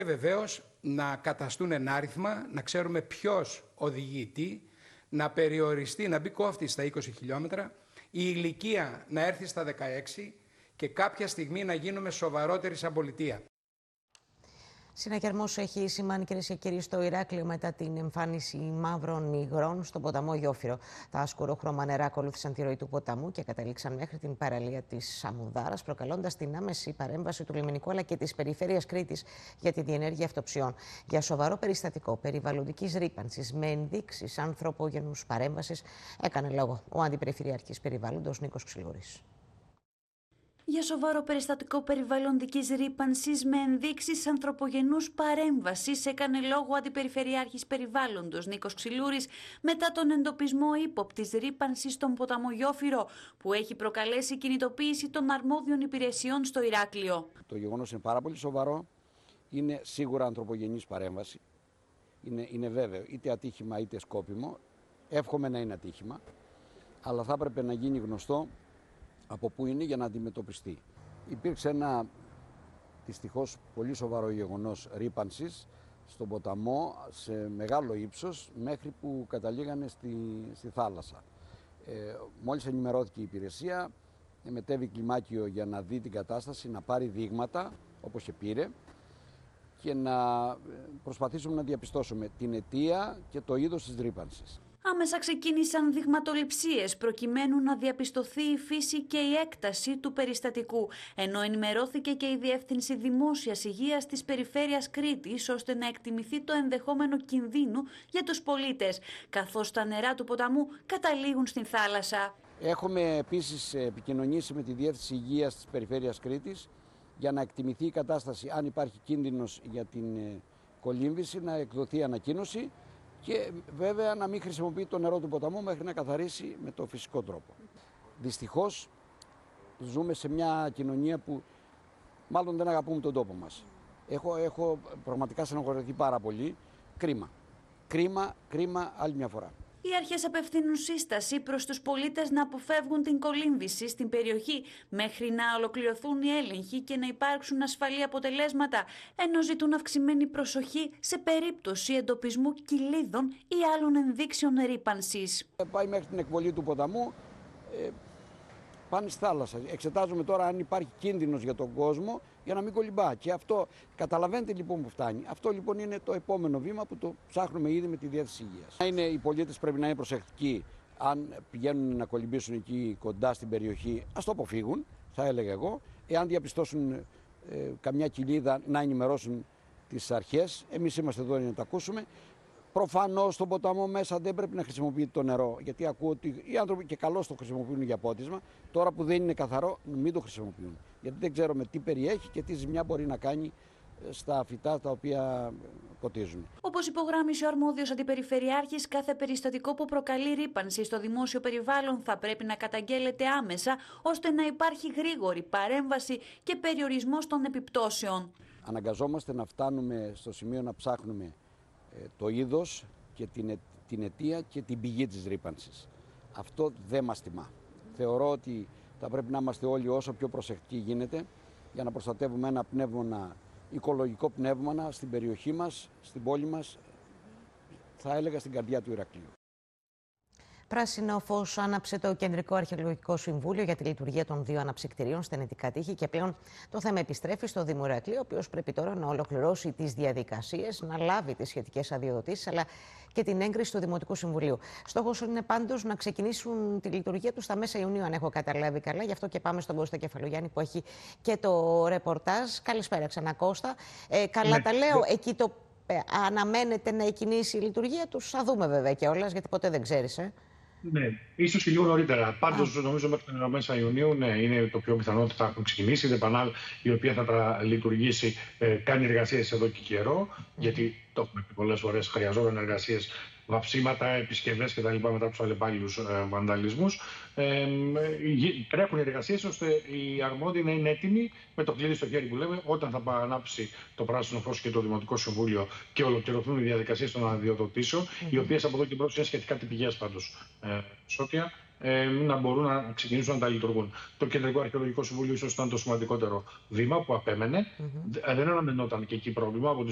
Βεβαίως να καταστούν ενάριθμα, να ξέρουμε ποιος οδηγεί τι, να περιοριστεί, να μπει κόφτη στα 20 χιλιόμετρα, η ηλικία να έρθει στα 16 και κάποια στιγμή να γίνουμε σοβαρότεροι σαν πολιτεία. Συναγερμός έχει σημάνει, κυρίες και κύριοι, στο Ηράκλειο μετά την εμφάνιση μαύρων υγρών στον ποταμό Ιόφυρο. Τα ασκουρόχρωμα νερά ακολούθησαν τη ροή του ποταμού και κατέληξαν μέχρι την παραλία της Σαμουδάρας, προκαλώντας την άμεση παρέμβαση του λιμενικού αλλά και της περιφέρειας Κρήτης για τη διενέργεια αυτοψιών. Για σοβαρό περιστατικό περιβαλλοντικής ρύπανσης με ενδείξεις ανθρωπογενούς παρέμβασης έκανε λόγο ο Αντιπεριφερειάρχης Περιβάλλοντος Νίκος Ξυλούρης. Για σοβαρό περιστατικό περιβαλλοντικής ρύπανσης με ενδείξεις ανθρωπογενούς παρέμβασης έκανε λόγο ο Αντιπεριφερειάρχης Περιβάλλοντος Νίκος Ξυλούρης μετά τον εντοπισμό ύποπτης ρύπανσης στον ποταμό Ιόφυρο, που έχει προκαλέσει κινητοποίηση των αρμόδιων υπηρεσιών στο Ηράκλειο. Το γεγονός είναι πάρα πολύ σοβαρό. Είναι σίγουρα ανθρωπογενής παρέμβαση. Είναι βέβαιο, είτε ατύχημα είτε σκόπιμο. Εύχομαι να είναι ατύχημα, αλλά θα έπρεπε να γίνει γνωστό από πού είναι για να αντιμετωπιστεί. Υπήρξε ένα δυστυχώς πολύ σοβαρό γεγονός ρύπανσης στον ποταμό σε μεγάλο ύψος μέχρι που καταλήγανε στη θάλασσα. Μόλις ενημερώθηκε η υπηρεσία, μετέβη κλιμάκιο για να δει την κατάσταση, να πάρει δείγματα όπως και πήρε και να προσπαθήσουμε να διαπιστώσουμε την αιτία και το είδος της ρύπανσης. Άμεσα ξεκίνησαν δειγματοληψίες προκειμένου να διαπιστωθεί η φύση και η έκταση του περιστατικού, ενώ ενημερώθηκε και η Διεύθυνση Δημόσιας Υγείας της Περιφέρειας Κρήτης ώστε να εκτιμηθεί το ενδεχόμενο κινδύνου για τους πολίτες, καθώς τα νερά του ποταμού καταλήγουν στην θάλασσα. Έχουμε επίσης επικοινωνήσει με τη Διεύθυνση Υγείας της Περιφέρειας Κρήτης για να εκτιμηθεί η κατάσταση, αν υπάρχει κίνδυνος για την κολύμβηση, να εκδοθεί ανακοίνωση και βέβαια να μην χρησιμοποιεί το νερό του ποταμού μέχρι να καθαρίσει με το φυσικό τρόπο. Δυστυχώς ζούμε σε μια κοινωνία που μάλλον δεν αγαπούμε τον τόπο μας. Έχω πραγματικά στενοχωρηθεί πάρα πολύ. Κρίμα άλλη μια φορά. Οι αρχές απευθύνουν σύσταση προς τους πολίτες να αποφεύγουν την κολύμβηση στην περιοχή μέχρι να ολοκληρωθούν οι έλεγχοι και να υπάρξουν ασφαλή αποτελέσματα, ενώ ζητούν αυξημένη προσοχή σε περίπτωση εντοπισμού κοιλίδων ή άλλων ενδείξεων ρύπανσης. Πάει μέχρι την εκβολή του ποταμού, πάνε στη θάλασσα. Εξετάζουμε τώρα αν υπάρχει κίνδυνος για τον κόσμο για να μην κολυμπά. Και αυτό, καταλαβαίνετε λοιπόν που φτάνει. Αυτό λοιπόν είναι το επόμενο βήμα που το ψάχνουμε ήδη με τη Διεύθυνση Υγείας. Οι πολίτες πρέπει να είναι προσεκτικοί αν πηγαίνουν να κολυμπήσουν εκεί κοντά στην περιοχή, ας το αποφύγουν, θα έλεγα εγώ. Εάν διαπιστώσουν καμιά κοιλίδα, να ενημερώσουν τις αρχές. Εμείς είμαστε εδώ για να τα ακούσουμε. Προφανώς στον ποταμό μέσα δεν πρέπει να χρησιμοποιείται το νερό, γιατί ακούω ότι οι άνθρωποι και καλώς το χρησιμοποιούν για πότισμα. Τώρα που δεν είναι καθαρό, μην το χρησιμοποιούν. Γιατί δεν ξέρουμε τι περιέχει και τι ζημιά μπορεί να κάνει στα φυτά τα οποία ποτίζουν. Όπως υπογράμμισε ο αρμόδιος Αντιπεριφερειάρχης, κάθε περιστατικό που προκαλεί ρύπανση στο δημόσιο περιβάλλον θα πρέπει να καταγγέλλεται άμεσα, ώστε να υπάρχει γρήγορη παρέμβαση και περιορισμός των επιπτώσεων. Αναγκαζόμαστε να φτάνουμε στο σημείο να ψάχνουμε το είδος και την αιτία και την πηγή της ρύπανσης. Αυτό δεν μας τιμά. Θεωρώ ότι θα πρέπει να είμαστε όλοι όσο πιο προσεκτικοί γίνεται για να προστατεύουμε ένα πνεύμα, οικολογικό πνεύμα στην περιοχή μας, στην πόλη μας, θα έλεγα στην καρδιά του Ηρακλείου. Πράσινο φως άναψε το Κεντρικό Αρχαιολογικό Συμβούλιο για τη λειτουργία των δύο αναψυκτηρίων στην Αιτικά Τύχη και πλέον το θέμα επιστρέφει στο Δήμο Ηρακλείου, ο οποίος πρέπει τώρα να ολοκληρώσει τις διαδικασίες, να λάβει τις σχετικές αδειοδοτήσεις αλλά και την έγκριση του Δημοτικού Συμβουλίου. Στόχος είναι πάντως να ξεκινήσουν τη λειτουργία του στα μέσα Ιουνίου, αν έχω καταλάβει καλά. Γι' αυτό και πάμε στον Κώστα Κεφαλογιάννη που έχει και το ρεπορτάζ. Καλησπέρα ξανά, Κώστα. Καλά τα λέω, εκεί το αναμένεται να εκκινήσει η λειτουργία τους. Θα δούμε βέβαια κιόλας, γιατί ποτέ δεν ξέρεις. Ναι, ίσως και λίγο νωρίτερα. Πάντως, νομίζω μέχρι τα μέσα Ιουνίου, ναι, είναι το πιο πιθανό ότι θα έχουν ξεκινήσει. Η ΔΕΠΑΝΑΛ, η οποία θα τα λειτουργήσει, κάνει εργασίες εδώ και καιρό, γιατί το έχουμε πει πολλές φορές, χρειαζόταν εργασίες, βαψίματα, επισκευές κτλ. Μετά τους αλλεπάλληλους βανταλισμούς. Τρέχουν οι εργασίες ώστε οι αρμόδιοι να είναι έτοιμοι με το κλειδί στο χέρι που λέμε όταν θα ανάψει το πράσινο φως και το Δημοτικό Συμβούλιο και ολοκληρωθούν οι διαδικασίες των αδειοδοτήσεων, οι οποίες από εδώ και μπρος είναι σχετικά τυπικές πάντως, Σόφια, να μπορούν να ξεκινήσουν να τα λειτουργούν. Το Κεντρικό Αρχαιολογικό Συμβούλιο ίσως ήταν το σημαντικότερο βήμα που απέμενε. Δεν αναμενόταν και εκεί πρόβλημα από